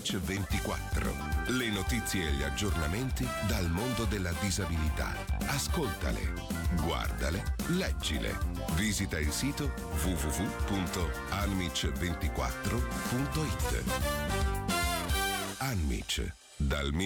Anmic 24. Le notizie e gli aggiornamenti dal mondo della disabilità. Ascoltale, guardale, leggile. Visita il sito www.anmic24.it. Anmic, dal